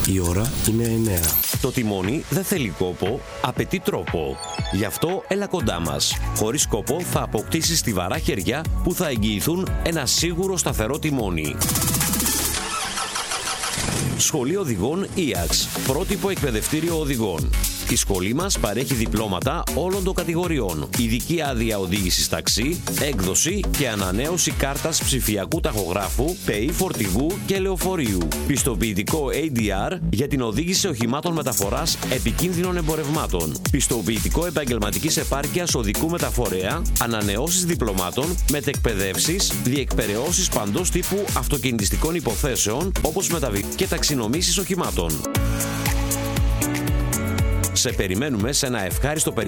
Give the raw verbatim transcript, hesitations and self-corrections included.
Η ώρα είναι εννέα. Το τιμόνι δεν θέλει κόπο, απαιτεί τρόπο. Γι' αυτό έλα κοντά μας. Χωρίς κόπο θα αποκτήσεις στιβαρά χέρια που θα εγγυηθούν ένα σίγουρο σταθερό τιμόνι. Σχολείο Οδηγών ΙΑΞ, πρότυπο εκπαιδευτήριο οδηγών. Η σχολή μας παρέχει διπλώματα όλων των κατηγοριών, ειδική άδεια οδήγησης ταξί, έκδοση και ανανέωση κάρτας ψηφιακού ταχογράφου, ΠΕΗ φορτηγού και λεωφορείου. Πιστοποιητικό έι ντι αρ για την οδήγηση οχημάτων μεταφοράς επικίνδυνων εμπορευμάτων. Πιστοποιητικό επαγγελματικής επάρκειας οδικού μεταφορέα, ανανεώσεις διπλωμάτων, μετεκπαιδεύσεις, διεκπεραιώσεις παντός τύπου αυτοκινητιστικών υποθέσεων, όπως μεταβι... και ταξινομήσεις οχημάτων. Σε περιμένουμε σε ένα ευχάριστο περιβάλλον.